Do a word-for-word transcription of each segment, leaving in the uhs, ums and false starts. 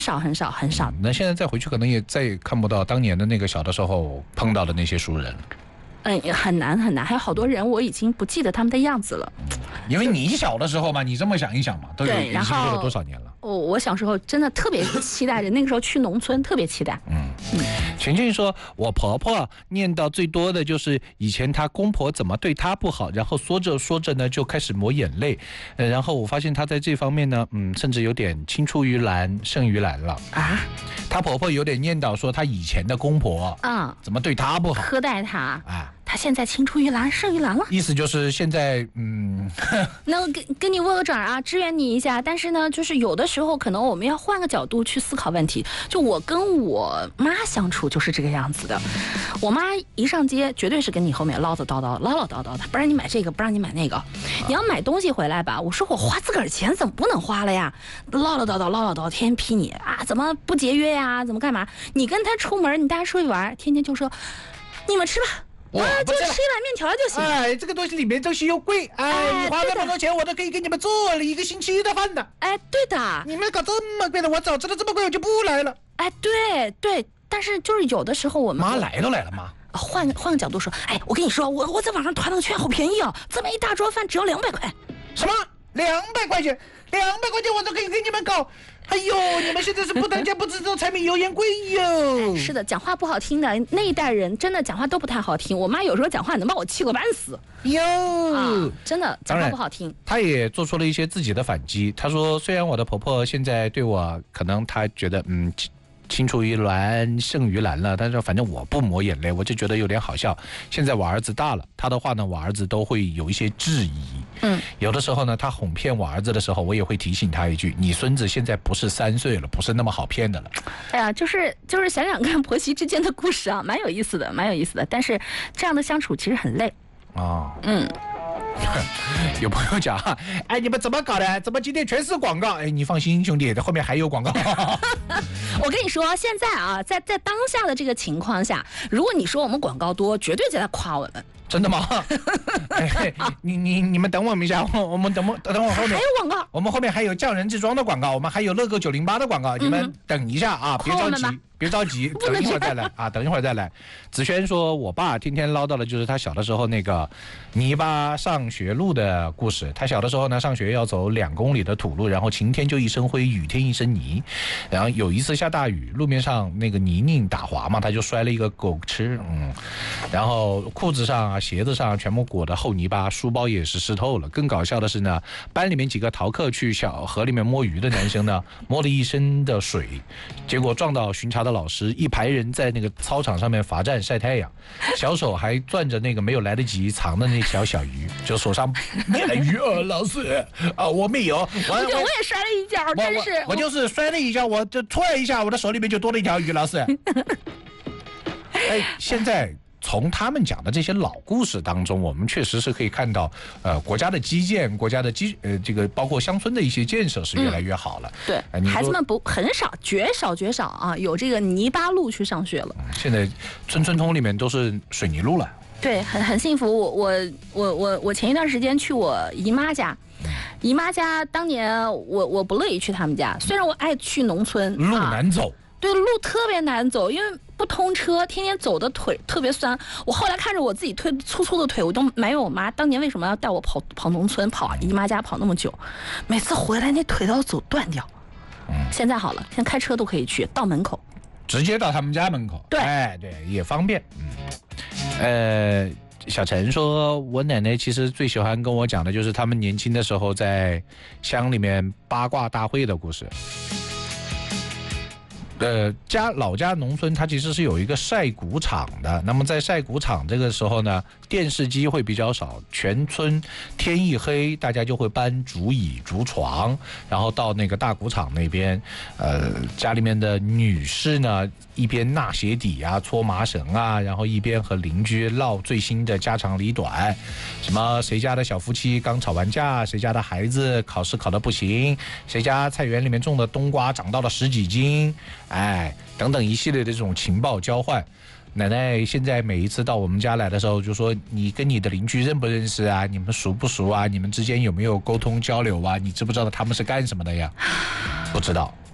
少很少很少、 嗯。那现在再回去，可能也再也看不到当年的那个小的时候碰到的那些熟人。 嗯，很难很难，还有好多人我已经不记得他们的样子了。 因为你小的时候嘛，你这么想一想嘛，都有已经过了多少年了。 我我小时候真的特别期待着，那个时候去农村特别期待。 嗯嗯，晴晴说，我婆婆念叨最多的就是以前她公婆怎么对她不好，然后说着说着呢就开始抹眼泪，呃，然后我发现她在这方面呢，嗯，甚至有点青出于蓝胜于蓝了啊。她婆婆有点念叨说她以前的公婆啊怎么对她不好， 苛待她啊。 他现在青出于蓝胜于蓝了， 意思就是现在嗯， 那我跟跟你握个爪啊，支援你一下。但是呢，就是有的时候可能我们要换个角度去思考问题。就我跟我妈相处就是这个样子的，我妈一上街绝对是跟你后面唠叨叨叨唠唠叨叨的，不让你买这个，不让你买那个。你要买东西回来吧，我说我花自个儿钱怎么不能花了呀？唠唠叨叨唠唠叨，天天批你啊，怎么不节约呀？怎么干嘛？你跟他出门，你大家出去玩，天天就说你们吃吧。我就吃一碗面条就行。 哎，这个东西里面东西又贵，哎，你花那么多钱，我都可以给你们做了一个星期的饭的。 哎，对的。 你们搞这么贵的，我早知道这么贵，我就不来了。 哎，对对，但是就是有的时候我们妈来都来了，妈。 换换个角度说，哎，我跟你说，我我在网上团了个券，好便宜哦，这么一大桌饭只要两百块。 什么？两百块钱？两百块钱我都可以给你们搞。哎呦，你们现在是不当家不知道柴米油盐贵哟。 是的，讲话不好听的那一代人，真的讲话都不太好听。我妈有时候讲话能把我气个半死哟、 啊，真的讲话不好听。 她也做出了一些自己的反击。她说，虽然我的婆婆现在对我可能她觉得嗯青出于蓝胜于蓝了，但是反正我不抹眼泪，我就觉得有点好笑。现在我儿子大了，他的话呢，我儿子都会有一些质疑。嗯，有的时候呢，他哄骗我儿子的时候，我也会提醒他一句：“你孙子现在不是三岁了，不是那么好骗的了。” 哎呀，就是就是想想看婆媳之间的故事啊，蛮有意思的，蛮有意思的。但是这样的相处其实很累啊。哦、嗯。 有朋友讲，哎，你们怎么搞的？怎么今天全是广告？哎，你放心，兄弟，后面还有广告。 我跟你说，现在啊，在在当下的这个情况下，如果你说我们广告多，绝对在夸我们。 真的吗？哎、你你你们等我们一下，我们等我等我后面还有广告， 我们后面还有匠人制装的广告，我们还有乐购九零八的广告，你们等一下啊，别着急。别着急，等一会儿再来啊！等一会儿再来。子轩说，我爸天天唠叨的就是他小的时候那个泥巴上学路的故事。他小的时候呢，上学要走两公里的土路，然后晴天就一身灰，雨天一身泥。然后有一次下大雨，路面上那个泥泞打滑嘛，他就摔了一个狗吃，嗯，然后裤子上啊、鞋子上全部裹的厚泥巴，书包也是湿透了。更搞笑的是呢，班里面几个逃课去小河里面摸鱼的男生呢，摸了一身的水，结果撞到巡查的老师，一排人在那个操场上面罚站晒太阳，小手还攥着那个没有来得及藏的那条小鱼，就手上没了鱼啊，老师啊，我没有，我我我也摔了一跤，真是我，我就是摔了一跤，我就突然一下，我的手里面就多了一条鱼，老师。哎，现在。从他们讲的这些老故事当中，我们确实是可以看到，呃，国家的基建、国家的基呃这个包括乡村的一些建设是越来越好了。 嗯、对、呃，孩子们不很少，绝少绝少啊，有这个泥巴路去上学了。 现在村村通里面都是水泥路了。 对，很很幸福。我我我我我前一段时间去我姨妈家，姨妈家当年我我不乐意去他们家，虽然我爱去农村， 路难走。啊对，路特别难走，因为不通车，天天走的腿特别酸。我后来看着我自己腿粗粗的腿，我都埋怨我妈当年为什么要带我跑跑农村，跑姨妈家跑那么久，每次回来那腿都要走断掉。嗯，现在好了，现在开车都可以去，到门口， 直接到他们家门口。 对， 哎，对，也方便。嗯，呃。小陈说，我奶奶其实最喜欢跟我讲的就是他们年轻的时候在乡里面八卦大会的故事。呃，家老家农村，它其实是有一个晒谷场的。那么在晒谷场这个时候呢，电视机会比较少，全村天一黑，大家就会搬竹椅、竹床，然后到那个大谷场那边。呃，家里面的女士呢，一边纳鞋底啊、搓麻绳啊，然后一边和邻居唠最新的家长里短，什么谁家的小夫妻刚吵完架，谁家的孩子考试考得不行，谁家菜园里面种的冬瓜长到了十几斤。哎，等等一系列的这种情报交换，奶奶现在每一次到我们家来的时候，就说你跟你的邻居认不认识啊？你们熟不熟啊？你们之间有没有沟通交流啊？你知不知道他们是干什么的呀？不知道，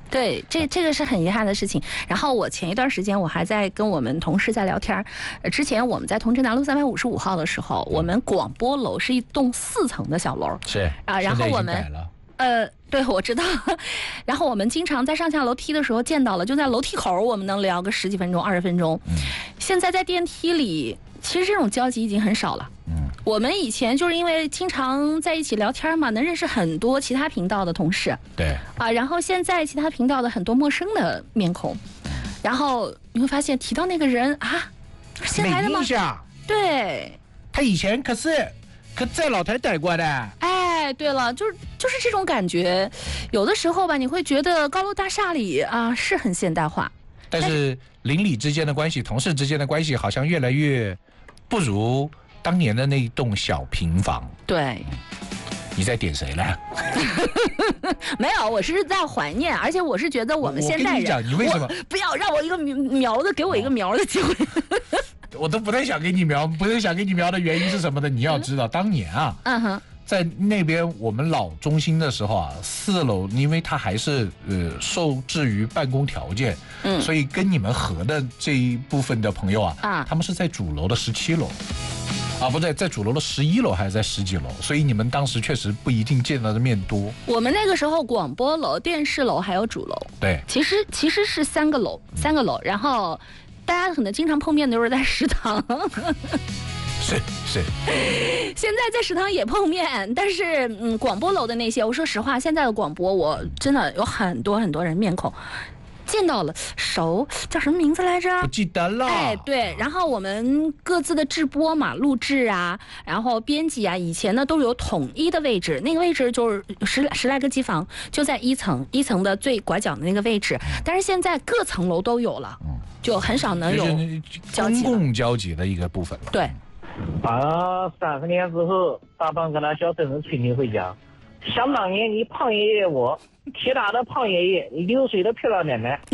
对，这这个是很遗憾的事情。然后我前一段时间我还在跟我们同事在聊天，呃，之前我们在同治南路三百五十五号的时候，我们广播楼是一栋四层的小楼， 是啊，然后我们呃，对，我知道。然后我们经常在上下楼梯的时候见到了，就在楼梯口我们能聊个十几分钟、二十分钟。嗯，现在在电梯里，其实这种交集已经很少了。嗯，我们以前就是因为经常在一起聊天嘛，能认识很多其他频道的同事。 对。 啊，然后现在其他频道的很多陌生的面孔，然后你会发现提到那个人啊，新来的吗？对， 他以前可是可在老台待过的。 哎，对了，就是就是这种感觉，有的时候吧，你会觉得高楼大厦里啊是很现代化， 但是邻里之间的关系、同事之间的关系，好像越来越不如当年的那一栋小平房。 对。 你在点谁呢？ 没有，我是在怀念，而且我是觉得我们现代人， 我跟你讲，你为什么不要让我一个瞄的，给我一个瞄的机会？ 我都不太想给你瞄，不太想给你瞄的原因是什么呢？你要知道，当年啊，嗯哼，在那边我们老中心的时候啊，四楼因为它还是呃受制于办公条件，嗯，所以跟你们合的这一部分的朋友啊，啊，他们是在主楼的十七楼。啊，不在在主楼的十一楼还是在十几楼，所以你们当时确实不一定见到的面多。 我们那个时候广播楼、电视楼还有主楼， 对， 其实其实是三个楼，三个楼，然后大家可能经常碰面的都是在食堂。 是是， 现在在食堂也碰面，但是嗯，广播楼的那些，我说实话，现在的广播我真的有很多很多人面孔。见到了，熟，叫什么名字来着？ 不记得了。 哎，对，然后我们各自的制播嘛，录制啊，然后编辑啊，以前呢都有统一的位置，那个位置就是十十来个机房，就在一层，一层的最拐角的那个位置。但是现在各层楼都有了，就很少能有公共交集的一个部分了。 对。 啊，三十年之后，大胖跟他小孙子吹牛回家。想当年你胖爷爷我，铁打的胖爷爷，六岁的漂亮奶奶。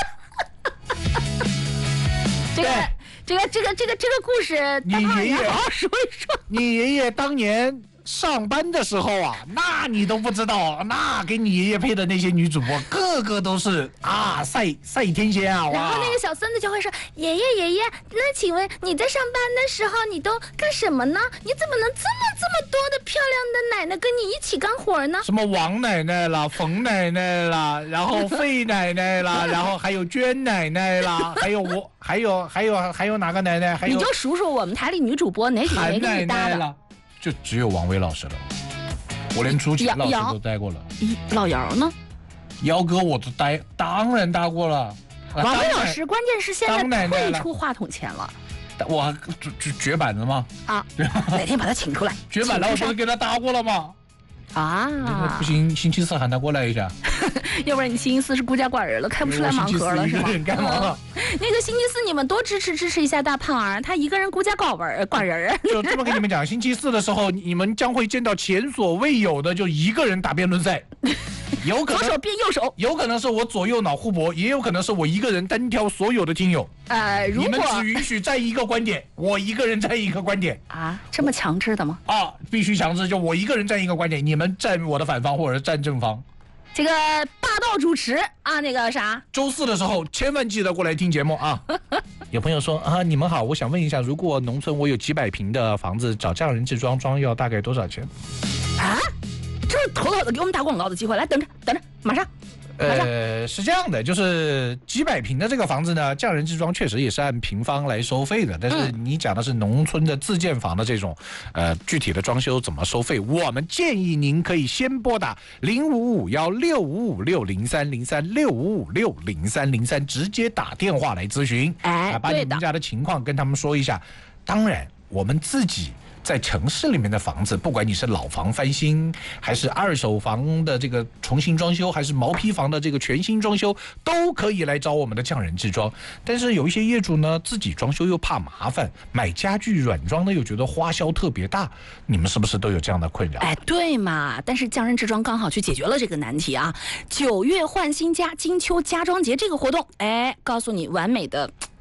这个这个这个这个这个故事，大胖爷爷好好说一说。 你爷爷当年上班的时候啊，那你都不知道，那给你爷爷配的那些女主播，个个都是啊赛赛天仙啊！ 然后那个小孙子就会说：“爷爷爷爷，那请问你在上班的时候你都干什么呢？你怎么能这么这么多的漂亮的奶奶跟你一起干活呢？” 什么王奶奶啦、冯奶奶啦，然后费奶奶啦，然后还有娟奶奶啦，还有我，还有还有还有哪个奶奶？还有你就数数我们台里女主播哪几个没给你搭的？ 就只有王威老师了，我连朱晴老师都带过了。 老姚呢？ 姚哥我都带，当然搭过了。 王威老师，关键是现在退出话筒前了。 我还绝版了吗？ 啊，哪天把他请出来？ 绝版了，我不是给他搭过了吗？ 啊， 不行，星期四喊他过来一下。 要不然你星期四是孤家寡人了，开不出来盲盒了是吗？ 干嘛？ 那个星期四你们多支持支持一下大胖儿，他一个人孤家寡人寡人。 就这么跟你们讲，星期四的时候，你们将会见到前所未有的，就一个人打辩论赛。有可能左手变右手， 有可能是我左右脑互搏，也有可能是我一个人单挑所有的听友。 呃，如果你们只允许站一个观点，我一个人站一个观点啊，这么强制的吗？ 啊，必须强制，就我一个人站一个观点，你们站我的反方或者站正方。 这个霸道主持啊，那个啥， 周四的时候千万记得过来听节目啊。有朋友说啊，你们好，我想问一下，如果农村我有几百平的房子，找匠人制装装要大概多少钱？ 啊？这是妥妥的给我们打广告的机会，来等着等着，马上。 呃，是这样的，就是几百平的这个房子呢，匠人制装确实也是按平方来收费的。但是你讲的是农村的自建房的这种，呃，具体的装修怎么收费？我们建议您可以先拨打零五五幺六五五六零三零三六五五六零三零三，直接打电话来咨询， 哎， 把你们家的情况跟他们说一下。当然，我们自己在城市里面的房子，不管你是老房翻新，还是二手房的这个重新装修，还是毛坯房的这个全新装修，都可以来找我们的匠人制装。但是有一些业主呢，自己装修又怕麻烦，买家具软装呢又觉得花销特别大，你们是不是都有这样的困扰？ 哎，对嘛，但是匠人制装刚好去解决了这个难题啊！九月换新家金秋家装节这个活动，哎，告诉你完美的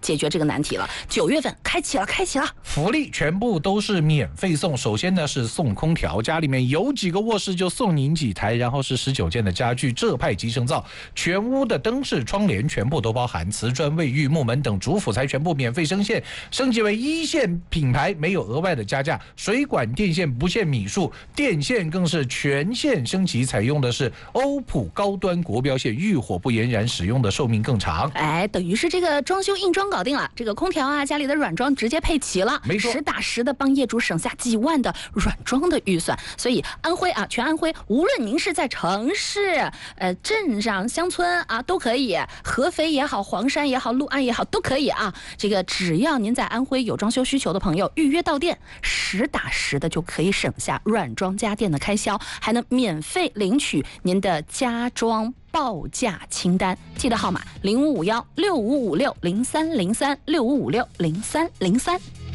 解决这个难题了。九月份开启了，开启了， 福利全部都是免费送。首先呢是送空调，家里面有几个卧室就送您几台，然后是十九件的家具，浙派集成灶，全屋的灯饰、窗帘全部都包含，瓷砖、卫浴、木门等主辅材全部免费升线，升级为一线品牌，没有额外的加价。水管电线不限米数，电线更是全线升级，采用的是欧普高端国标线，遇火不延燃，使用的寿命更长。 哎，等于是这个装修硬装搞定了，这个空调啊，家里的软装直接配齐了， 没错， 实打实的帮业主省下几万的软装的预算。所以安徽啊，全安徽，无论您是在城市、呃镇上、乡村啊，都可以，合肥也好，黄山也好，六安也好，都可以啊。这个只要您在安徽有装修需求的朋友，预约到店，实打实的就可以省下软装家电的开销，还能免费领取您的家装报价清单。记得号码零五五幺六五五六零三零三六五五六零三零三。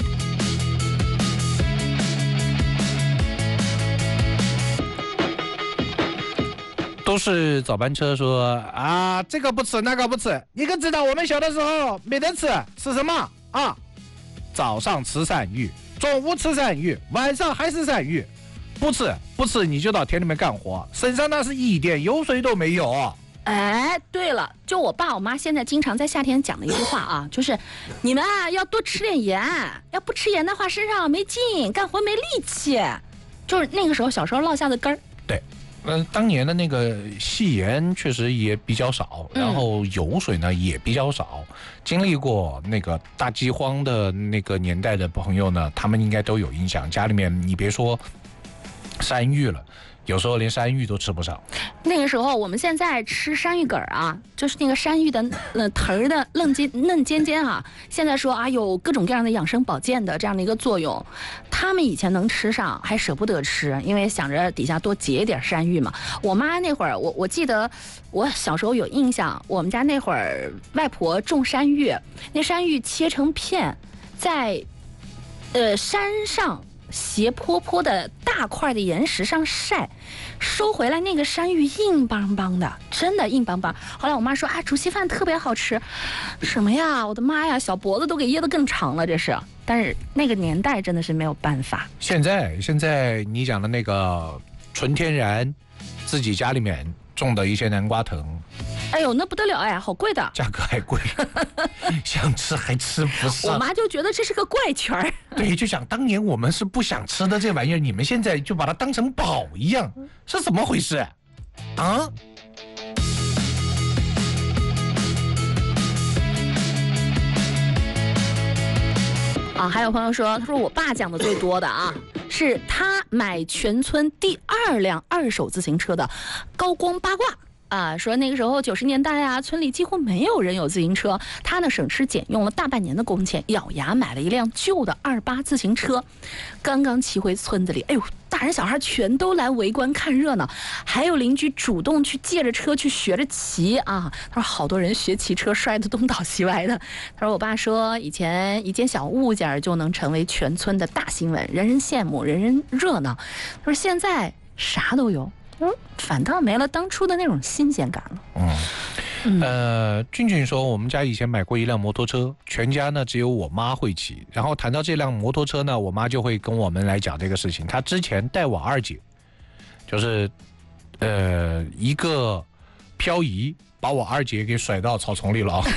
都是早班车说啊，这个不吃那个不吃。你可知道我们小的时候没得吃，吃什么啊？早上吃鳝鱼，中午吃鳝鱼，晚上还是鳝鱼。不吃不吃你就到田里面干活，身上那是一点油水都没有。 哎，对了，就我爸我妈现在经常在夏天讲的一句话啊，就是你们啊要多吃点盐，要不吃盐的话身上没劲，干活没力气。就是那个时候小时候落下的根儿。 对。嗯、呃，当年的那个细盐确实也比较少，然后油水呢也比较少。经历过那个大饥荒的那个年代的朋友呢，他们应该都有印象。家里面你别说山芋了，有时候连山芋都吃不上。 那个时候我们现在吃山芋梗儿啊，就是那个山芋的呃藤儿的嫩尖嫩尖尖啊，现在说啊有各种各样的养生保健的这样的一个作用。他们以前能吃上还舍不得吃，因为想着底下多结一点山芋嘛。我妈那会儿，我我记得我小时候有印象，我们家那会儿外婆种山芋，那山芋切成片，在呃山上斜坡坡的大块的岩石上晒，收回来那个山芋硬邦邦的，真的硬邦邦。后来我妈说啊，煮稀饭特别好吃。什么呀，我的妈呀，小脖子都给噎得更长了，这是。但是那个年代真的是没有办法。 现在现在你讲的那个纯天然，自己家里面种的一些南瓜藤， 哎呦，那不得了哎，好贵的， 价格还贵，想吃还吃不上。 我妈就觉得这是个怪圈儿。 对，就想当年我们是不想吃的这玩意儿，你们现在就把它当成宝一样，是怎么回事啊？ 啊，还有朋友说，他说我爸讲的最多的啊，是他买全村第二辆二手自行车的高光八卦。啊，说那个时候九十年代啊，村里几乎没有人有自行车，他呢省吃俭用了大半年的工钱，咬牙买了一辆旧的二八自行车，刚刚骑回村子里，哎呦，大人小孩全都来围观看热闹，还有邻居主动去借着车去学着骑啊。他说好多人学骑车摔得东倒西歪的。他说我爸说以前一件小物件就能成为全村的大新闻，人人羡慕，人人热闹。他说现在啥都有。嗯，反倒没了当初的那种新鲜感了。 嗯，呃，俊俊说我们家以前买过一辆摩托车，全家呢只有我妈会骑。然后谈到这辆摩托车呢，我妈就会跟我们来讲这个事情。她之前带我二姐，就是呃一个漂移把我二姐给甩到草丛里了啊。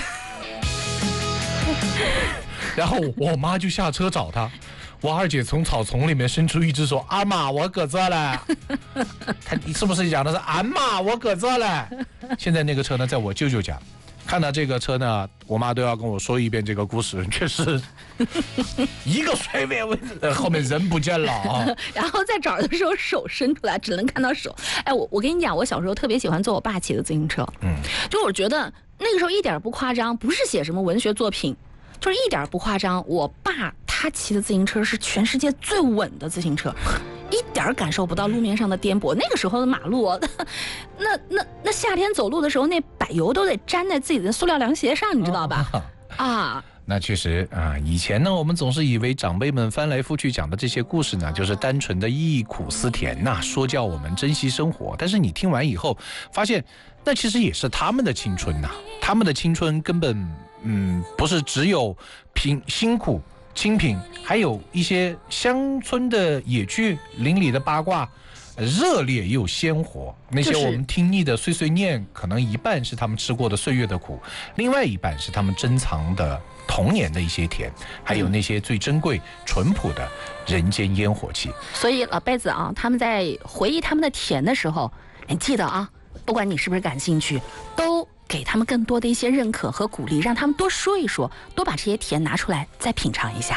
然后我妈就下车找她。我二姐从草丛里面伸出一只手，阿妈，我搁这嘞。她是不是讲的是阿妈，我搁这嘞？现在那个车呢，在我舅舅家。看到这个车呢，我妈都要跟我说一遍这个故事，确实一个甩尾，后面人不见了啊。 然后在找的时候手伸出来，只能看到手。哎，我我跟你讲，我小时候特别喜欢坐我爸骑的自行车，嗯，就我觉得那个时候一点不夸张，不是写什么文学作品。就是一点不夸张，我爸他骑的自行车是全世界最稳的自行车，一点感受不到路面上的颠簸。那个时候的马路，那那那夏天走路的时候，那柏油都得粘在自己的塑料凉鞋上，你知道吧？啊。 那确实啊，以前呢，我们总是以为长辈们翻来覆去讲的这些故事呢，就是单纯的忆苦思甜呐、啊，说教我们珍惜生活。但是你听完以后，发现那其实也是他们的青春呐、啊，他们的青春根本嗯，不是只有贫辛苦清贫，还有一些乡村的野趣、邻里的八卦。热烈又鲜活，那些我们听腻的碎碎念，可能一半是他们吃过的岁月的苦，另外一半是他们珍藏的童年的一些甜，还有那些最珍贵、淳朴的人间烟火气。 所以老辈子啊，他们在回忆他们的甜的时候，你记得啊，不管你是不是感兴趣，都给他们更多的一些认可和鼓励，让他们多说一说，多把这些甜拿出来再品尝一下。